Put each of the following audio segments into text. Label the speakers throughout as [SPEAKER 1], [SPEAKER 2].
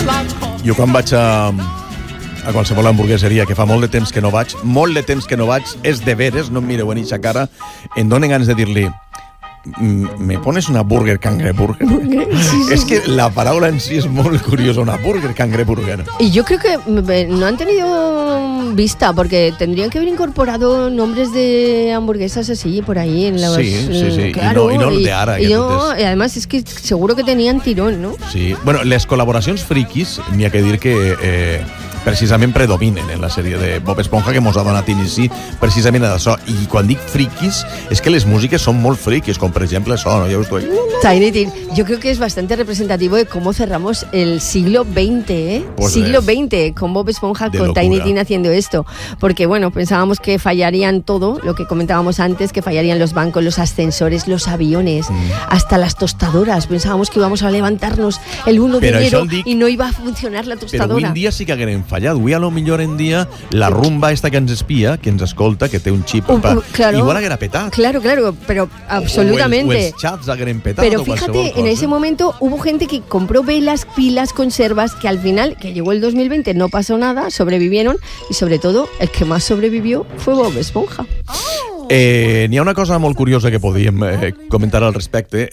[SPEAKER 1] Jo quan vaig a qualsevol hamburgueseria, que fa molt de temps que no vaig, és de veres, no em mireu en eixa cara, em donen ganes de dir-li: ¿me pones una burger cangreburger? Sí. Es que la palabra en sí es muy curiosa, una burger cangreburger.
[SPEAKER 2] Y yo creo que no han tenido vista, porque tendrían que haber incorporado nombres de hamburguesas así por ahí en los...
[SPEAKER 1] Sí.
[SPEAKER 2] Claro,
[SPEAKER 1] y no el de ara.
[SPEAKER 2] Y además es que seguro que tenían tirón, ¿no?
[SPEAKER 1] Sí. Bueno, les col·laboracions friquis, n'hi ha que dir que precisament predominen en la sèrie de Bob Esponja, que mos ha donat inici precisament a això. I quan dic friquis, és que les músiques són molt friquis, com per exemple això, ¿no? Ya estoy...
[SPEAKER 2] Tiny Tin, yo creo que es bastante representativo de cómo cerramos el siglo XX, ¿eh? Pues siglo XX, con Bob Esponja, con locura. Tiny Tin haciendo esto. Porque, bueno, pensábamos que fallarían todo, lo que comentábamos antes, que fallarían los bancos, los ascensores, los aviones, hasta las tostadoras. Pensábamos que íbamos a levantarnos el 1 de enero y no iba a funcionar la tostadora.
[SPEAKER 1] Però avui en dia sí que haguem fallat. Avui a lo millor en dia la rumba esta que ens espia, que ens escolta, que té un xip,
[SPEAKER 2] claro,
[SPEAKER 1] igual haguera petat.
[SPEAKER 2] Claro, pero absolutamente.
[SPEAKER 1] O els xats hagueren petat.
[SPEAKER 2] Pero fíjate, en ese momento hubo gente que compró velas, pilas, conservas, que al final, que llegó el 2020, no pasó nada, sobrevivieron, y sobre todo, el que más sobrevivió fue Bob Esponja.
[SPEAKER 1] N'hi ha una cosa molt curiosa que podíem comentar al respecte,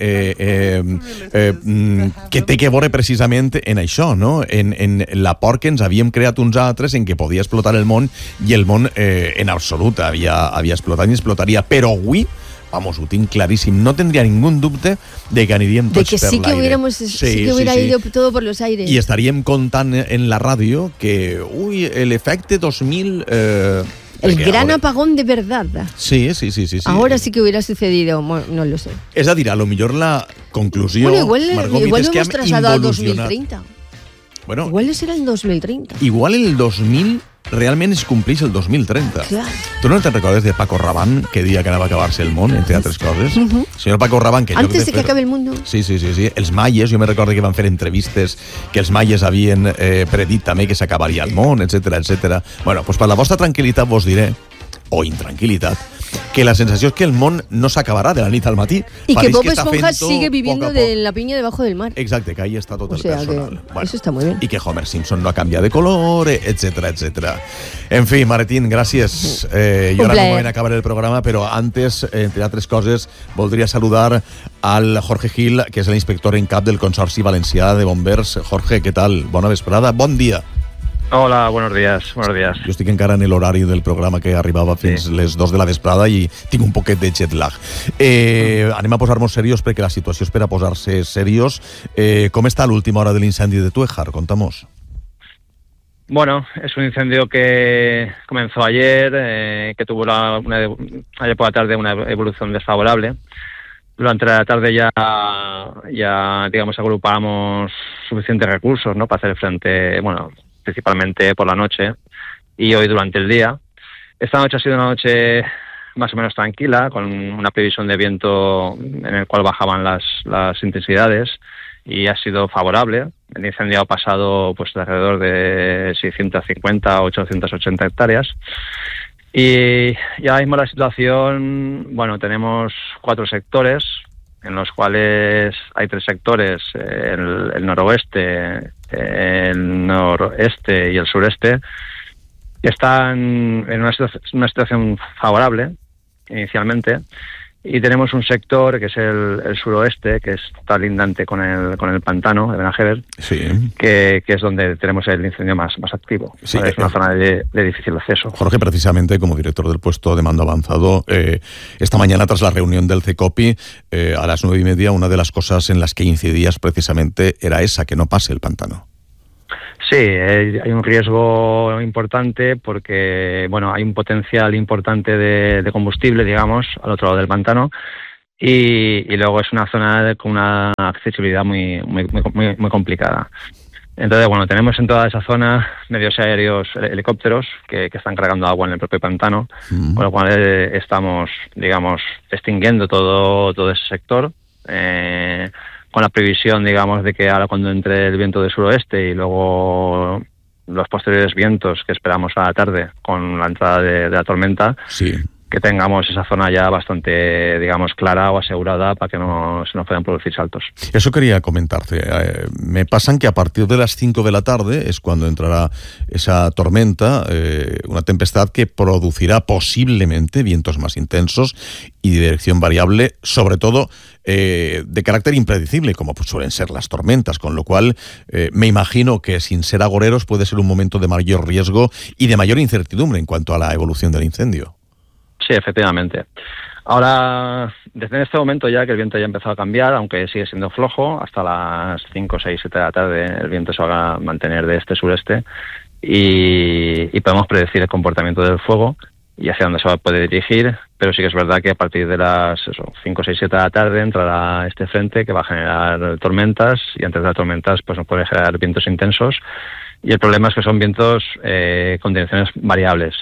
[SPEAKER 1] que té que veure precisament en això, no? En la por que ens havíem creat uns altres en què podia explotar el món, i el món en absolut havia explotat i explotaria, però avui, vamos, ho tinc claríssim, no tendría ningún dubte de que aniríem tots per l'aire.
[SPEAKER 2] De que sí que hubiera ido todo por los aires.
[SPEAKER 1] I estaríem contant en la ràdio que, el efecte 2000...
[SPEAKER 2] el gran apagón de verdad.
[SPEAKER 1] Sí.
[SPEAKER 2] Ahora sí que hubiera sucedido, no lo sé.
[SPEAKER 1] És a dir, a lo millor la conclusió...
[SPEAKER 2] Bueno, igual lo hemos trasladado al 2030.
[SPEAKER 1] Bueno,
[SPEAKER 2] igual serà el 2030.
[SPEAKER 1] Igual el 2000 realment es compleix el 2030.
[SPEAKER 2] Clar.
[SPEAKER 1] Tu no te'n recordes de Paco Rabanne, que dia que anava a acabar-se el món, entre altres coses? Señor Paco Rabanne, que
[SPEAKER 2] antes de que acabe el mundo.
[SPEAKER 1] Sí. Els maies, jo me recordo que van fer entrevistes que els maies havien predit també que s'acabaria el món, etcètera. Bueno, pues per la vostra tranquil·litat vos diré, o intranquil·litat, que la sensació és que el món no s'acabarà de la nit al matí.
[SPEAKER 2] Y que Bob Esponja sigue viviendo de la piña debajo del mar.
[SPEAKER 1] Exacte, que ahí està tot el personal.
[SPEAKER 2] Bueno, eso está muy bien.
[SPEAKER 1] Y que Homer Simpson no ha canviat de color, etcétera. En fi, Maretín, gràcies. Jo ara no m'ho acabar el programa, però antes, entre altres coses, voldria saludar al Jorge Gil, que és l'inspector en cap del Consorci Valencià de Bombers. Jorge, què tal? Bona vesprada, bon dia.
[SPEAKER 3] Hola, buenos días.
[SPEAKER 1] Jo estic encara en l'horari del programa que arribava fins les 2 de la vesprada i tinc un poquet de jet lag. Anem a posar-nos serios perquè la situació és per a posar-se serios. Com està l'última hora de l'incendi de Tuejar? Contamos.
[SPEAKER 3] Bueno, es un incendio que comenzó ayer, que tuvo ayer por la tarde una evolución desfavorable. Durante la tarde ya digamos, agrupamos suficientes recursos, ¿no?, para hacer frente, bueno, principalmente por la noche, y hoy durante el día. Esta noche ha sido una noche más o menos tranquila, con una previsión de viento en el cual bajaban las intensidades, y ha sido favorable. El incendio ha pasado pues de alrededor de 650 a 880 hectáreas. Y ahora mismo la situación, bueno, tenemos 4 sectores, en los cuales hay 3 sectores, el noroeste, el noreste y el sureste, que están en una situación favorable inicialmente, y tenemos un sector que es el suroeste, que está lindante con el pantano de Benajever, que es donde tenemos el incendio más activo. Sí, es una zona de difícil acceso.
[SPEAKER 1] Jorge, precisamente como director del puesto de mando avanzado, esta mañana tras la reunión del CECOPI, a las 9:30, una de las cosas en las que incidías precisamente era esa, que no pase el pantano.
[SPEAKER 3] Sí, hay un riesgo importante porque, bueno, hay un potencial importante de combustible, digamos, al otro lado del pantano, y luego es una zona con una accesibilidad muy complicada. Entonces, bueno, tenemos en toda esa zona medios aéreos, helicópteros que están cargando agua en el propio pantano, con lo cual estamos, digamos, extinguiendo todo ese sector, con la previsión, digamos, de que ahora cuando entre el viento del suroeste y luego los posteriores vientos que esperamos a la tarde con la entrada de la tormenta, tengamos esa zona ya bastante, digamos, clara o asegurada para que no se nos puedan producir saltos.
[SPEAKER 1] Eso quería comentarte. Me pasan que a partir de las 5 de la tarde es cuando entrará esa tormenta, una tempestad que producirá posiblemente vientos más intensos y de dirección variable, sobre todo de carácter impredecible, como suelen ser las tormentas, con lo cual me imagino que, sin ser agoreros, puede ser un momento de mayor riesgo y de mayor incertidumbre en cuanto a la evolución del incendio.
[SPEAKER 3] Sí, efectivamente. Ahora, desde este momento ya que el viento ya ha empezado a cambiar, aunque sigue siendo flojo, hasta las 5, 6, 7 de la tarde el viento se va a mantener de este-sureste y podemos predecir el comportamiento del fuego y hacia dónde se va a poder dirigir, pero sí que es verdad que a partir de las 5, 6, 7 de la tarde entrará este frente que va a generar tormentas, y antes de las tormentas pues nos puede generar vientos intensos, y el problema es que son vientos con direcciones variables.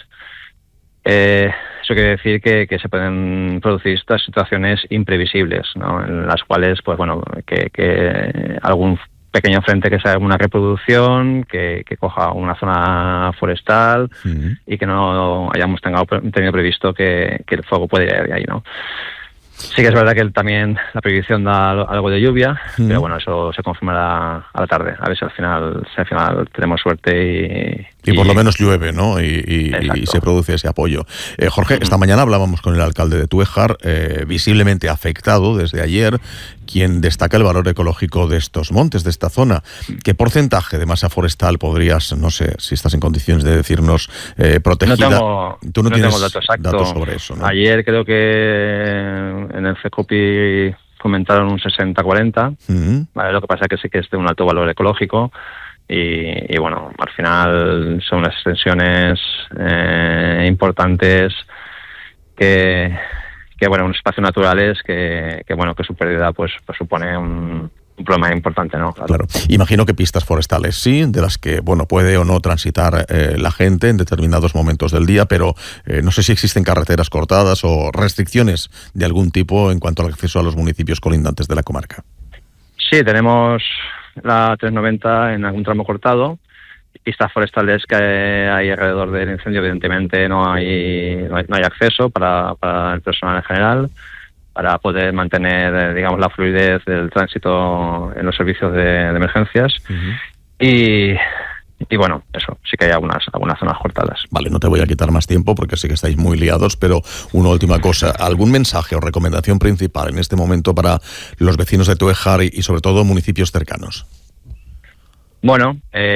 [SPEAKER 3] Eso quiere decir que se pueden producir estas situaciones imprevisibles, ¿no? En las cuales, pues bueno, que algún pequeño frente que sea una reproducción, que coja una zona forestal y que no hayamos tenido previsto que el fuego puede ir ahí, ¿no? Sí que es verdad que también la predicción da algo de lluvia, pero bueno, eso se confirmará a la tarde. A ver si al final tenemos suerte
[SPEAKER 1] y por lo menos llueve, ¿no? Y se produce ese apoyo. Jorge, esta mañana hablábamos con el alcalde de Túejar, visiblemente afectado desde ayer, quien destaca el valor ecológico de estos montes, de esta zona. ¿Qué porcentaje de masa forestal podrías, no sé, si estás en condiciones de decirnos, protegida?
[SPEAKER 3] Tú no
[SPEAKER 1] tienes
[SPEAKER 3] tengo datos exactos
[SPEAKER 1] datos sobre eso, ¿no?
[SPEAKER 3] Ayer creo que en el CECOPI comentaron un 60-40, ¿vale? Lo que pasa es que sí que es de un alto valor ecológico y bueno, al final son unas extensiones importantes que bueno, unos espacios naturales que bueno, que su pérdida pues supone un problema importante, ¿no?
[SPEAKER 1] Claro. Imagino que pistas forestales sí, de las que, bueno, puede o no transitar la gente en determinados momentos del día, pero no sé si existen carreteras cortadas o restricciones de algún tipo en cuanto al acceso a los municipios colindantes de la comarca.
[SPEAKER 3] Sí, tenemos la 390 en algún tramo cortado. Pistas forestales que hay alrededor del incendio, evidentemente no hay acceso para el personal en general, para poder mantener, digamos, la fluidez del tránsito en los servicios de emergencias. Y bueno, eso, sí que hay algunas zonas cortadas.
[SPEAKER 1] Vale, no te voy a quitar más tiempo porque sé que estáis muy liados, pero una última cosa. ¿Algún mensaje o recomendación principal en este momento para los vecinos de Túejar y sobre todo municipios cercanos?
[SPEAKER 3] Bueno,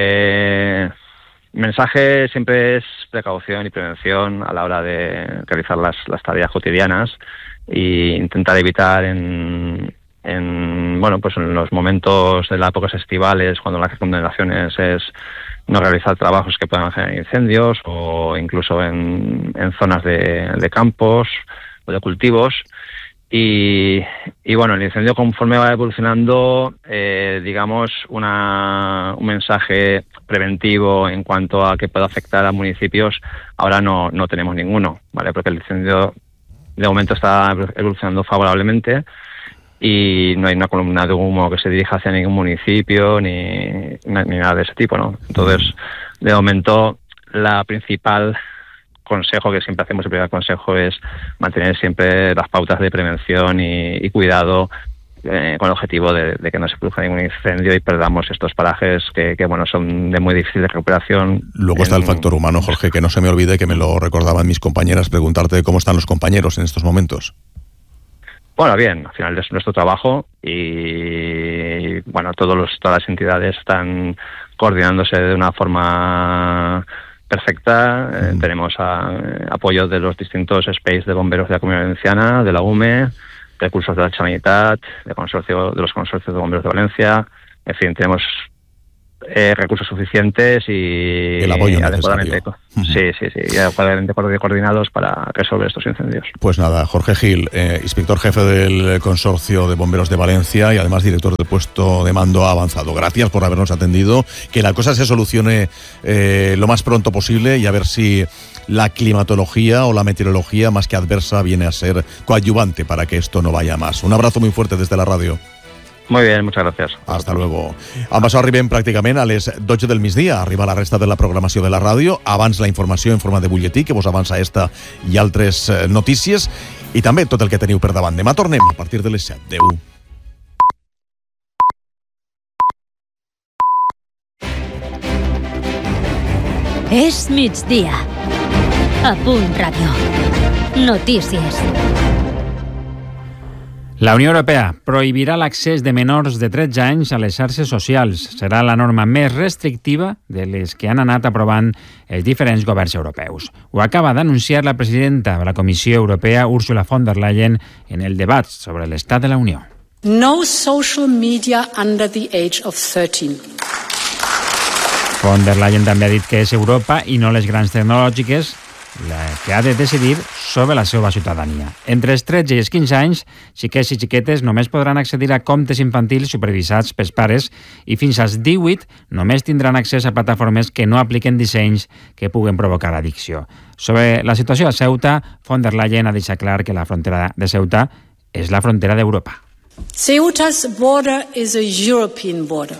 [SPEAKER 3] mensaje siempre es precaución y prevención a la hora de realizar las tareas cotidianas e intentar evitar en los momentos de las épocas estivales, cuando las recomendaciones es no realizar trabajos que puedan generar incendios, o incluso en zonas de campos o de cultivos. Y bueno, el incendio, conforme va evolucionando, digamos, un mensaje preventivo en cuanto a que pueda afectar a municipios, ahora no tenemos ninguno, ¿vale? Porque el incendio de momento está evolucionando favorablemente y no hay una columna de humo que se dirija hacia ningún municipio ni nada de ese tipo, ¿no? Entonces, de momento, la principal consejo que siempre hacemos, el primer consejo, es mantener siempre las pautas de prevención y cuidado con el objetivo de que no se produzca ningún incendio y perdamos estos parajes que bueno, son de muy difícil recuperación.
[SPEAKER 1] Luego está el factor humano, Jorge, que no se me olvide, que me lo recordaban mis compañeras, preguntarte cómo están los compañeros en estos momentos.
[SPEAKER 3] Bueno, bien, al final es nuestro trabajo y bueno, todas las entidades están coordinándose de una forma perfecta. Tenemos apoyo de los distintos space de bomberos de la Comunidad Valenciana, de la UME, recursos de la Generalitat, de los consorcios de bomberos de Valencia. En fin, tenemos recursos suficientes y
[SPEAKER 1] el apoyo
[SPEAKER 3] adecuadamente, y adecuadamente coordinados para resolver estos incendios.
[SPEAKER 1] Pues nada, Jorge Gil, inspector jefe del Consorcio de Bomberos de Valencia y además director del puesto de mando avanzado. Gracias por habernos atendido, que la cosa se solucione lo más pronto posible y a ver si la climatología o la meteorología, más que adversa, viene a ser coadyuvante para que esto no vaya más. Un abrazo muy fuerte desde la radio.
[SPEAKER 3] Muy bien, muchas gracias.
[SPEAKER 1] Hasta luego. Amb això arribem pràcticament a les 12 del migdia. Arriba la resta de la programació de la ràdio. Abans la informació en forma de butlletí, que vos avança esta i altres notícies. I també tot el que teniu per davant. Demà tornem a partir de les 7. Adéu.
[SPEAKER 4] És migdia. A Punt Ràdio. Notícies.
[SPEAKER 5] La Unió Europea prohibirà l'accés de menors de 13 anys a les xarxes socials. Serà la norma més restrictiva de les que han anat aprovant els diferents governs europeus. Ho acaba d'anunciar la presidenta de la Comissió Europea, Ursula von der Leyen, en el debat sobre l'estat de la Unió.
[SPEAKER 6] No social media under the age of 13.
[SPEAKER 5] Von der Leyen també ha dit que és Europa i no les grans tecnològiques la que ha de decidir sobre la seva ciutadania. Entre els 13 i els 15 anys, xiquets i xiquetes només podran accedir a comptes infantils supervisats pels pares i fins als 18 només tindran accés a plataformes que no apliquen dissenys que puguen provocar addicció. Sobre la situació a Ceuta, von der Leyen ha deixat clar que la frontera de Ceuta és la frontera d'Europa.
[SPEAKER 6] Ceuta's border is a European border.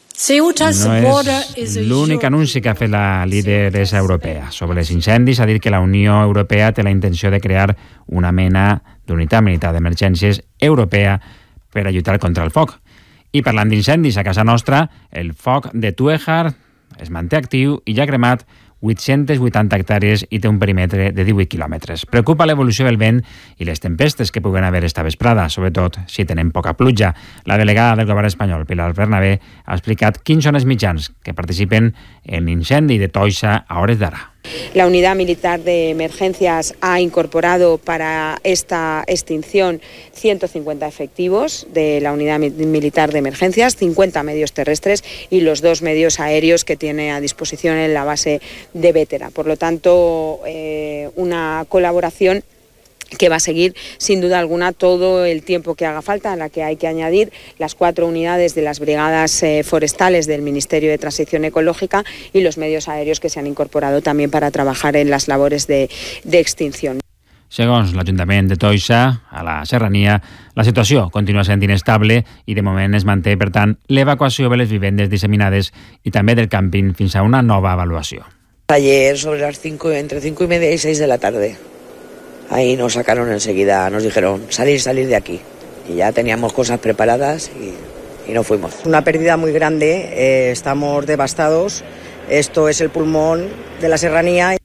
[SPEAKER 5] No és l'únic anunci que ha fet la lideressa europea. Sobre els incendis ha dit que la Unió Europea té la intenció de crear una mena d'unitat militar d'emergències europea per a lluitar contra el foc. I parlant d'incendis, a casa nostra, el foc de Tuejar es manté actiu i ja ha cremat 880 hectàrees i té un perímetre de 18 quilòmetres. Preocupa l'evolució del vent i les tempestes que puguen haver esta vesprada, sobretot si tenen poca pluja. La delegada del govern espanyol, Pilar Bernabé, ha explicat quins són els mitjans que participen en l'incendi de Toixa a hores d'ara.
[SPEAKER 7] La Unidad Militar de Emergencias ha incorporado para esta extinción 150 efectivos de la Unidad Militar de Emergencias, 50 medios terrestres y los 2 medios aéreos que tiene a disposición en la base de Bétera. Por lo tanto, una colaboración que va a seguir sin duda alguna todo el tiempo que haga falta, en la que hay que añadir las 4 unidades de las brigadas forestales del Ministerio de Transición Ecológica y los medios aéreos que se han incorporado también para trabajar en las labores de extinción.
[SPEAKER 5] Segons l'Ajuntament de Toixa, a la Serrania, la situació continua sent inestable i de moment es manté, per tant, l'evacuació de les vivendes disseminades i també del càmping fins a una nova avaluació.
[SPEAKER 8] Ayer sobre las 5, entre 5 y media y 6 de la tarde. Ahí nos sacaron enseguida, nos dijeron salir de aquí. Y ya teníamos cosas preparadas y no fuimos.
[SPEAKER 9] Una pérdida muy grande, estamos devastados. Esto es el pulmón de la serranía.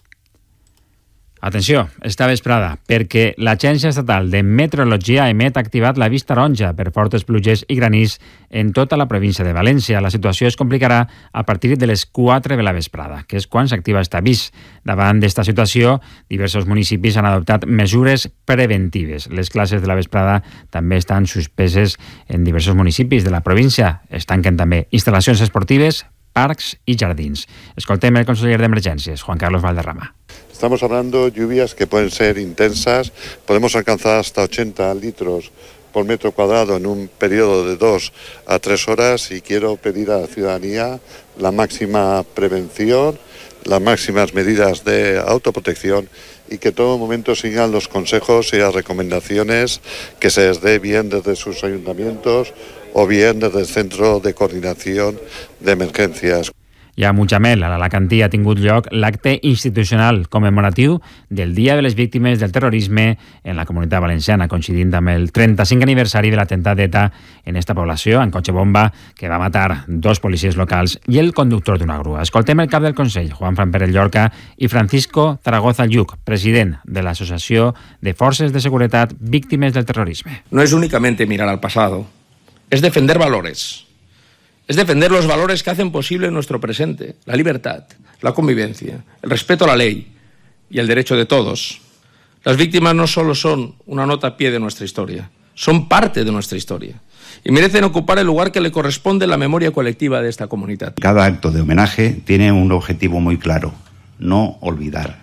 [SPEAKER 5] Atenció, esta vesprada, perquè l'Agència Estatal de Meteorologia emet activat l'avís taronja per fortes pluges i granís en tota la província de València. La situació es complicarà a partir de les 4 de la vesprada, que és quan s'activa aquest avís. Davant d'esta situació, diversos municipis han adoptat mesures preventives. Les classes de la vesprada també estan suspeses en diversos municipis de la província. Es tanquen també instal·lacions esportives, parcs y jardins. Escoltem el conseller d'Emergències, Juan Carlos Valderrama.
[SPEAKER 10] Estamos hablando de lluvias que pueden ser intensas, podemos alcanzar hasta 80 litros por metro cuadrado en un periodo de 2 a 3 horas y quiero pedir a la ciudadanía la máxima prevención, las máximas medidas de autoprotección y que en todo momento sigan los consejos y las recomendaciones que se les dé bien desde sus ayuntamientos o bien desde el Centro de Coordinación de Emergencias.
[SPEAKER 5] I a Mutxamel, a l'Alacantí, ha tingut lloc l'acte institucional commemoratiu del Dia de les Víctimes del Terrorisme en la Comunitat Valenciana, coincidint amb el 35 aniversari de l'atemptat d'ETA en esta població, en cotxe bomba, que va matar 2 policies locals i el conductor d'una grua. Escoltem el cap del Consell, Juan Fran Pérez Llorca, i Francisco Zaragoza Lluc, president de l'Associació de Forces de Seguretat Víctimes del Terrorisme.
[SPEAKER 11] No es únicamente mirar al pasado, es defender valores. Es defender los valores que hacen posible nuestro presente, la libertad, la convivencia, el respeto a la ley y el derecho de todos. Las víctimas no solo son una nota a pie de nuestra historia, son parte de nuestra historia y merecen ocupar el lugar que le corresponde en la memoria colectiva de esta comunidad.
[SPEAKER 12] Cada acto de homenaje tiene un objetivo muy claro: no olvidar.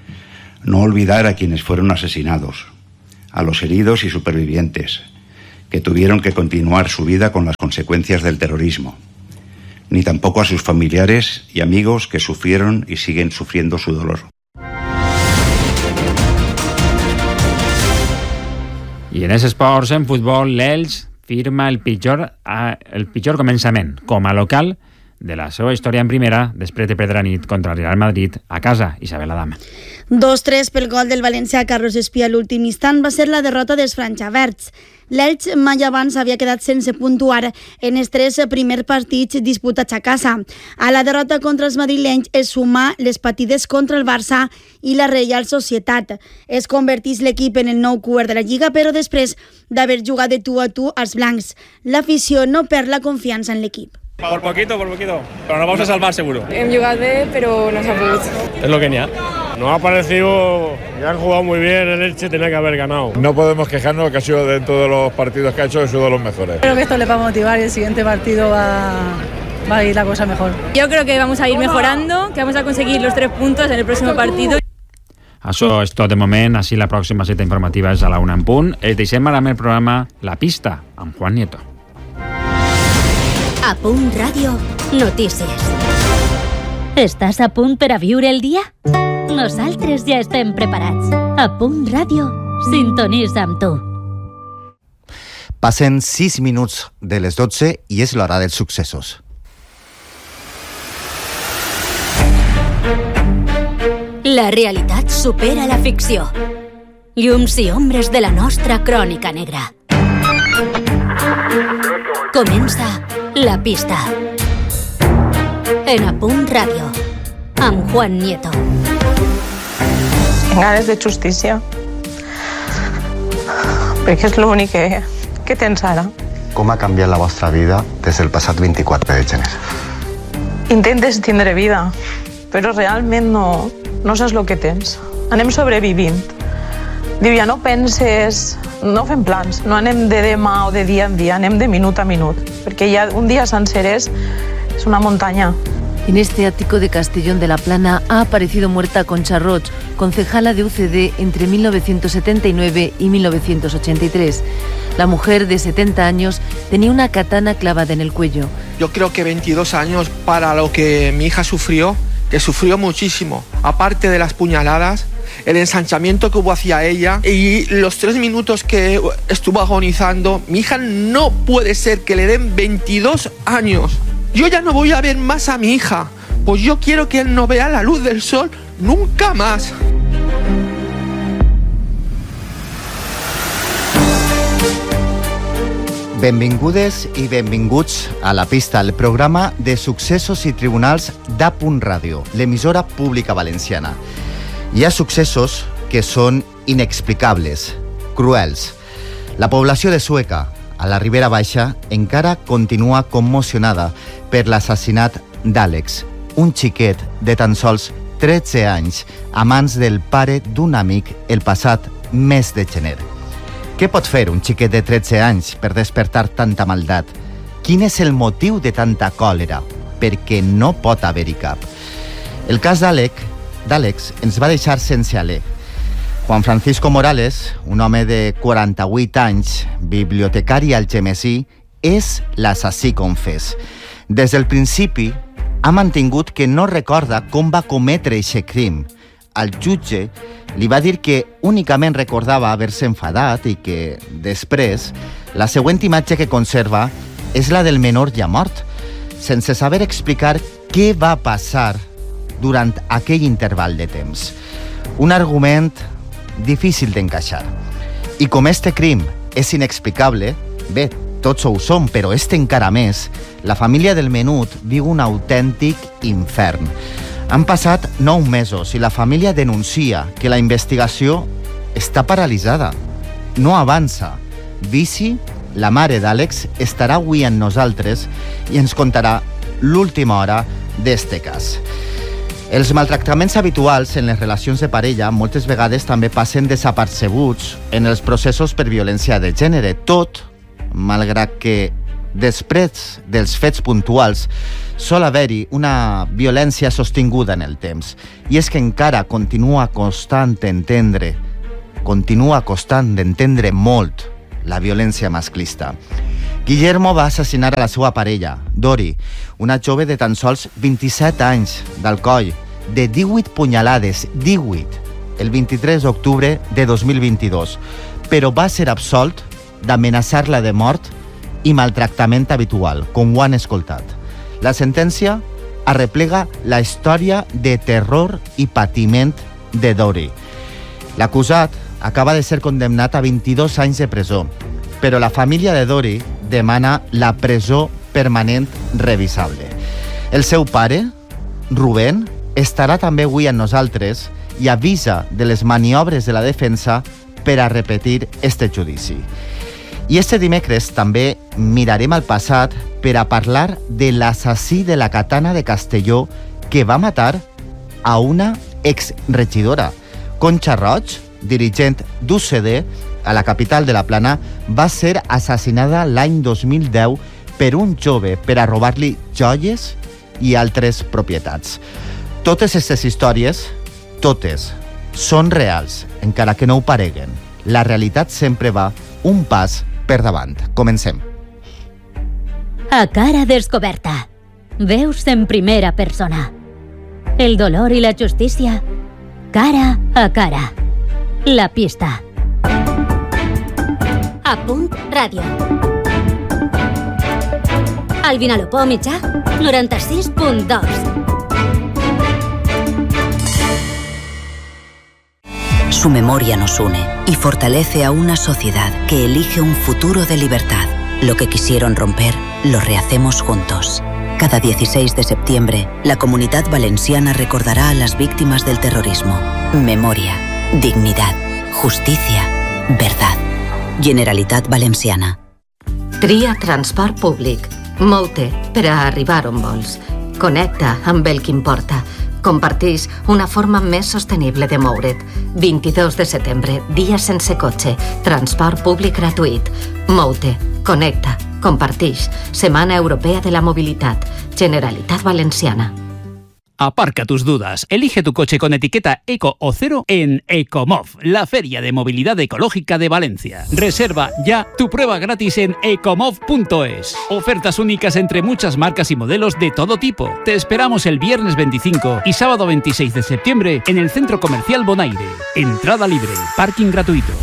[SPEAKER 12] No olvidar a quienes fueron asesinados, a los heridos y supervivientes, que tuvieron que continuar su vida con las consecuencias del terrorismo, ni tampoco a sus familiares y amigos que sufrieron y siguen sufriendo su dolor.
[SPEAKER 5] I en els esports, en futbol, l'Elx firma el pitjor començament com a local de la seva història en primera, després de perdre a nit contra el Real Madrid a casa. Isabel Adam.
[SPEAKER 13] 2-3 pel gol del València a Carlos Espí a l'últim instant va ser la derrota dels franjaverds. L'Elx mai abans havia quedat sense puntuar en els 3 primers partits disputats a casa. A la derrota contra els madrilenys es suma les patides contra el Barça i la Reial Societat. Es convertís l'equip en el nou cuer de la Lliga, però després d'haver jugat de tu a tu als blancs. L'afició no perd la confiança en l'equip.
[SPEAKER 14] Por poquito, pero nos vamos a salvar seguro.
[SPEAKER 15] Hemos jugado bien, pero no se ha podido.
[SPEAKER 14] Es lo que ni ha. Nos ha parecido que han jugado muy bien, el Elche tenía que haber ganado.
[SPEAKER 16] No podemos quejarnos, que ha sido dentro de los partidos que ha hecho, ha sido de los mejores.
[SPEAKER 17] Creo que esto le va a motivar y el siguiente partido va a ir la cosa mejor.
[SPEAKER 15] Yo creo que vamos a ir mejorando, que vamos a conseguir los 3 puntos en el próximo partido.
[SPEAKER 5] Això és tot de moment, així la pròxima cita informativa és a la 1 en punt. Els deixem ara amb el programa La Pista, amb Juan Nieto.
[SPEAKER 4] A Punt Ràdio, notícies. Estàs a punt per a viure el dia? Nosaltres ja estem preparats. A Punt Ràdio, sintonitza amb tu.
[SPEAKER 18] Passen 6 minuts de les 12 i és l'hora dels successos.
[SPEAKER 4] La realitat supera la ficció. Llums i ombres de la nostra crònica negra. Comença La Pista. En A Punt Ràdio, amb Juan Nieto.
[SPEAKER 19] Ganes de justícia. Perquè és l'únic que tens ara.
[SPEAKER 18] Com ha canviat la vostra vida des del passat 24 de gener?
[SPEAKER 19] Intentes tindre vida, però realment no saps el que tens. Anem sobrevivint. Diu, ja no penses, no fem plans, no anem de demà o de dia en dia, anem de minut a minut, perquè ja un dia sencer és una muntanya.
[SPEAKER 20] En este ático de Castellón de la Plana ha aparecido muerta Concha Roig, concejala de UCD entre 1979 y 1983. La mujer de 70 años tenía una katana clavada en el cuello.
[SPEAKER 21] Yo creo que 22 años para lo que mi hija sufrió, que sufrió muchísimo, aparte de las puñaladas, el ensanchamiento que hubo hacia ella y los 3 minutos que estuvo agonizando. Mi hija no puede ser que le den 22 años. Yo ya no voy a ver más a mi hija, pues yo quiero que él no vea la luz del sol nunca más.
[SPEAKER 18] Benvingudes i benvinguts a La Pista, el programa de successos i tribunals d'A Punt Ràdio, l'emissora pública valenciana. Hi ha successos que són inexplicables, cruels. La població de Sueca, a la Ribera Baixa, encara continua commocionada per l'assassinat d'Àlex, un xiquet de tan sols 13 anys a mans del pare d'un amic el passat mes de gener. Què pot fer un xiquet de 13 anys per despertar tanta maldat? Quin és el motiu de tanta còlera? Perquè no pot haver-hi cap. El cas d'Àlex ens va deixar sense alè. Juan Francisco Morales, un home de 48 anys, bibliotecari al Algemesí, és l'assassí confés. Des del principi ha mantingut que no recorda com va cometre aquest crim. El jutge li va dir que únicament recordava haver-se enfadat i que, després, la següent imatge que conserva és la del menor ja mort, sense saber explicar què va passar durant aquell interval de temps. Un argument difícil d'encaixar. I com este crim és inexplicable, bé, tots ho som, però este encara més, la família del menut viu un autèntic infern. Han passat 9 mesos i la família denuncia que la investigació està paralitzada. No avança. Vici, la mare d'Àlex, estarà avui amb nosaltres i ens contarà l'última hora d'este cas. Els maltractaments habituals en les relacions de parella moltes vegades també passen desapercebuts en els processos per violència de gènere, tot, malgrat que després dels fets puntuals sol haver-hi una violència sostinguda en el temps. I és que encara continua costant d'entendre molt la violència masclista. Guillermo va assassinar a la seva parella, Dori, una jove de tan sols 27 anys d'Alcoi, de 18 punyalades, 18, el 23 d'octubre de 2022, però va ser absolt d'amenaçar-la de mort i maltractament habitual, com ho han escoltat. La sentència arreplega la història de terror i patiment de Dori. L'acusat acaba de ser condemnat a 22 anys de presó, però la família de Dori demana la presó permanent revisable. El seu pare, Rubén, estarà també avui amb nosaltres i avisa de les maniobres de la defensa per a repetir este judici. I este dimecres també mirarem al passat per a parlar de l'assassí de la Katana de Castelló que va matar a una exregidora. Concha Roig, dirigent d'UCD a la capital de la Plana, va ser assassinada l'any 2010 per un jove per a robar-li joies i altres propietats. Totes aquestes històries, totes, són reals, encara que no ho pareguen. La realitat sempre va un pas per davant. Comencem.
[SPEAKER 4] A cara descoberta. Veus en primera persona. El dolor i la justícia. Cara a cara. La pista. A punt ràdio. Al Vinalopó mitjà, 96.2.
[SPEAKER 2] Su memoria nos une y fortalece a una sociedad que elige un futuro de libertad. Lo que quisieron romper, lo rehacemos juntos. Cada 16 de septiembre, la Comunitat Valenciana recordará a las víctimas del terrorismo. Memoria, dignidad, justicia, verdad. Generalitat Valenciana.
[SPEAKER 22] Tria transport públic. Mou-te per a arribar on vols. Connecta amb el que importa. Comparteix una forma més sostenible de moure't. 22 de setembre, dia sense cotxe. Transport públic gratuït. Mou-te, connecta, comparteix. Setmana Europea de la Mobilitat. Generalitat Valenciana.
[SPEAKER 23] Aparca tus dudas. Elige tu coche con etiqueta Eco o Cero en Ecomov, la feria de movilidad ecológica de Valencia. Reserva ya tu prueba gratis en ecomov.es. Ofertas únicas entre muchas marcas y modelos de todo tipo. Te esperamos el viernes 25 y sábado 26 de septiembre en el Centro Comercial Bonaire. Entrada libre, parking gratuito.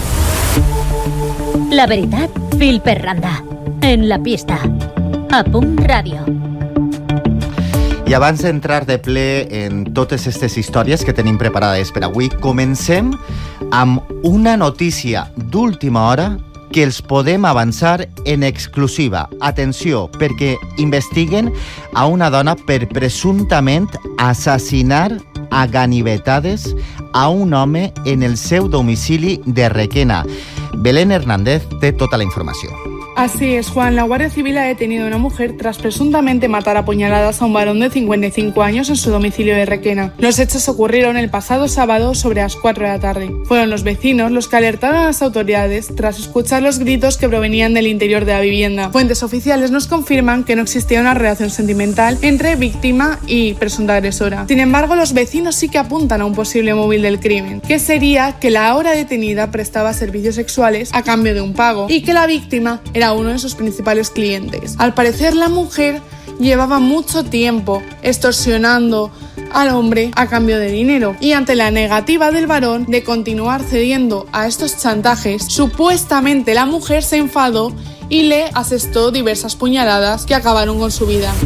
[SPEAKER 4] La veritat, fil per randa. En la pista. A punt ràdio.
[SPEAKER 18] I abans d'entrar de ple en totes aquestes històries que tenim preparades per avui, comencem amb una notícia d'última hora que els podem avançar en exclusiva. Atenció, perquè investiguen a una dona per presumptament assassinar a ganivetades a un home en el seu domicili de Requena. Belén Hernández té tota la informació.
[SPEAKER 24] Así es, Juan. La Guardia Civil ha detenido a una mujer tras presuntamente matar a puñaladas a un varón de 55 años en su domicilio de Requena. Los hechos ocurrieron el pasado sábado sobre las 4 de la tarde. Fueron los vecinos los que alertaron a las autoridades tras escuchar los gritos que provenían del interior de la vivienda. Fuentes oficiales nos confirman que no existía una relación sentimental entre víctima y presunta agresora. Sin embargo, los vecinos sí que apuntan a un posible móvil del crimen, que sería que la ahora detenida prestaba servicios sexuales a cambio de un pago y que la víctima era uno de sus principales clientes. Al parecer, la mujer llevaba mucho tiempo extorsionando al hombre a cambio de dinero y ante la negativa del varón de continuar cediendo a estos chantajes, supuestamente la mujer se enfadó y le asestó diversas puñaladas que acabaron con su vida.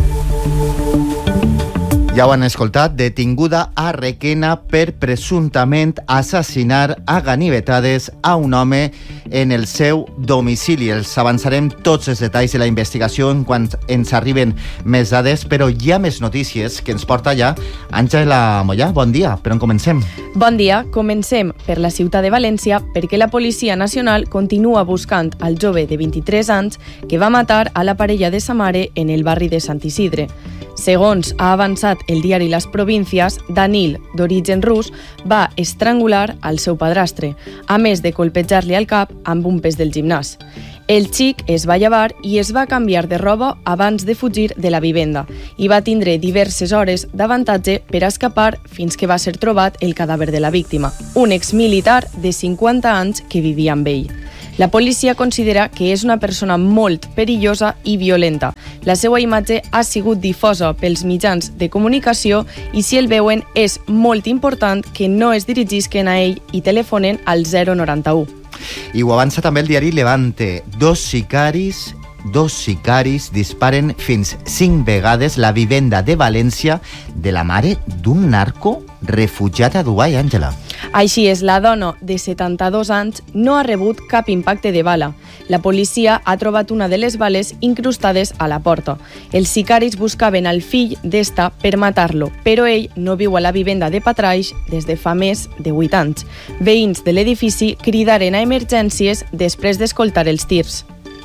[SPEAKER 18] Ja ho han escoltat, detinguda a Requena per presumptament assassinar a ganivetades a un home en el seu domicili. Els avançarem tots els detalls de la investigació en quan ens arriben més dades, però hi ha més notícies que ens porta ja Àngela Mollà. Bon dia, per on comencem?
[SPEAKER 25] Bon dia, comencem per la ciutat de València perquè la Policia Nacional continua buscant al jove de 23 anys que va matar a la parella de sa mare en el barri de Sant Isidre. Segons ha avançat el diari Les Províncies, Danil, d'origen rus, va estrangular al seu padrastre, a més de colpejar-li al cap amb un pes del gimnàs. El xic es va llevar i es va canviar de roba abans de fugir de la vivenda i va tindre diverses hores d'avantatge per a escapar fins que va ser trobat el cadàver de la víctima, un exmilitar de 50 anys que vivia amb ell. La policia considera que és una persona molt perillosa i violenta. La seva imatge ha sigut difosa pels mitjans de comunicació i si el veuen és molt important que no es dirigisquen a ell i telefonen al 091.
[SPEAKER 18] I ho avança també el diari Levante. 2 sicaris dos sicaris disparen fins 5 vegades la vivenda de València de la mare d'un narco refugiat a Dubai, Àngela.
[SPEAKER 25] Així és, la dona de 72 anys no ha rebut cap impacte de bala. La policia ha trobat una de les bales incrustades a la porta. Els sicaris buscaven al fill d'esta per matar-lo, però ell no viu a la vivenda de Patraix des de fa més de 8 anys. Veïns de l'edifici cridaren a emergències després d'escoltar els tirs.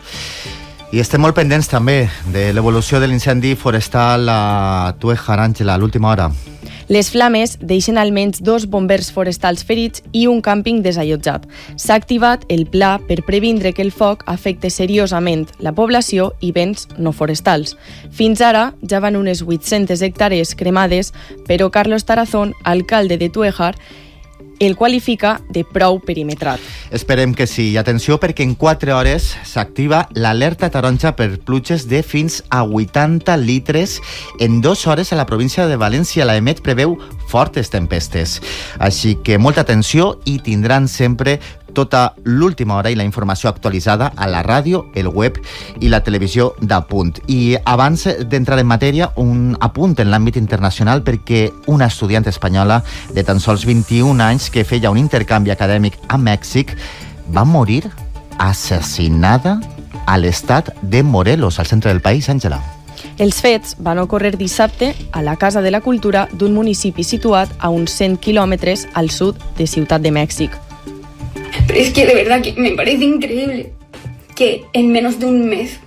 [SPEAKER 18] I estem molt pendents també de l'evolució de l'incendi forestal a Tuèjar, Àngela, a l'última hora.
[SPEAKER 25] Les flames deixen almenys 2 bombers forestals ferits i un càmping desallotjat. S'ha activat el pla per previndre que el foc afecte seriosament la població i béns no forestals. Fins ara ja van unes 800 hectàrees cremades, però Carlos Tarazón, alcalde de Tuèjar, el qualifica de prou perimetrat.
[SPEAKER 18] Esperem que sí. I atenció, perquè en 4 hores s'activa l'alerta taronja per pluges de fins a 80 litres en 2 hores a la província de València. La EMET preveu fortes tempestes. Així que molta atenció i tindran sempre tota l'última hora i la informació actualitzada a la ràdio, el web i la televisió d'Apunt. I abans d'entrar en matèria, un apunt en l'àmbit internacional, perquè una estudiant espanyola de tan sols 21 anys que feia un intercanvi acadèmic a Mèxic va morir assassinada a l'estat de Morelos, al centre del país, Àngela.
[SPEAKER 25] Els fets van ocórrer dissabte a la Casa de la Cultura d'un municipi situat a uns 100 quilòmetres al sud de Ciutat de Mèxic.
[SPEAKER 1] Pero es que de verdad que me parece increíble que en menos de un mes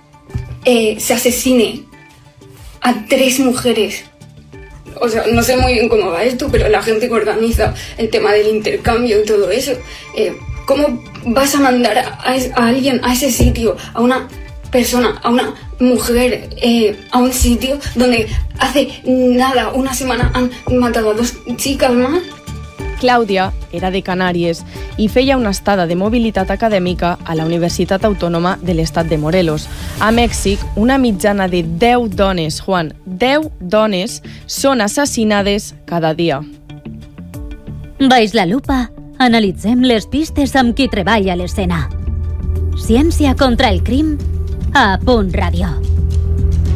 [SPEAKER 1] se asesine a 3 mujeres. O sea, no sé muy bien cómo va esto, pero la gente que organiza el tema del intercambio y todo eso, ¿cómo vas a mandar a alguien a ese sitio, a una persona, a una mujer, a un sitio donde hace nada, una semana han matado a 2 chicas más?
[SPEAKER 25] Clàudia era de Canàries i feia una estada de mobilitat acadèmica a la Universitat Autònoma de l'Estat de Morelos. A Mèxic, una mitjana de 10 dones, Juan, 10 dones són assassinades cada dia.
[SPEAKER 4] Baix la lupa, analitzem les pistes amb qui treballa a l'escena. Ciència contra el crim a Punt Ràdio.